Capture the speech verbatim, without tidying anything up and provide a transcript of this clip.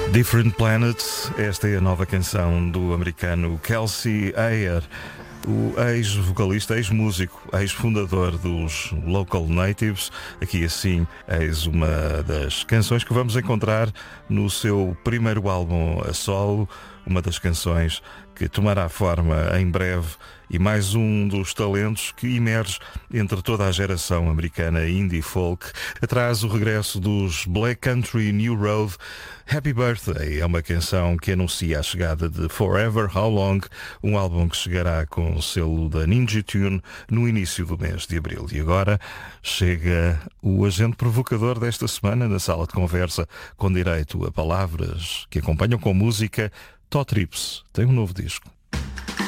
Different Planet, esta é a nova canção do americano Kelsey Ayer, o ex-vocalista, ex-músico, ex-fundador dos Local Natives. Aqui assim, eis uma das canções que vamos encontrar no seu primeiro álbum a solo, uma das canções que tomará forma em breve e mais um dos talentos que emerge entre toda a geração americana indie folk. Atrás o regresso dos Black Country New Road. Happy Birthday é uma canção que anuncia a chegada de Forever How Long, um álbum que chegará com o selo da Ninja Tune no início do mês de abril. E agora chega o agente provocador desta semana na sala de conversa, com direito a palavras que acompanham com música. Tó Trips tem um novo disco.